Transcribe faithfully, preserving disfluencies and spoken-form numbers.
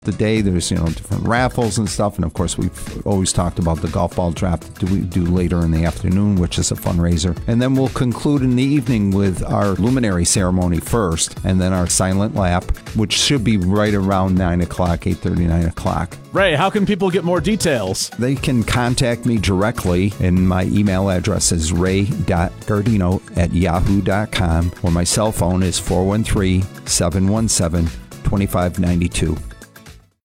The day there's, you know, different raffles and stuff, and of course we've always talked about the golf ball draft that we do later in the afternoon, which is a fundraiser. And then we'll conclude in the evening with our luminary ceremony first, and then our silent lap, which should be right around nine o'clock, eight thirty, nine o'clock. Ray, how can people get more details? They can contact me directly, and my email address is ray dot gardino at yahoo dot com, or my cell phone is four one three, seven one seven, two five nine two.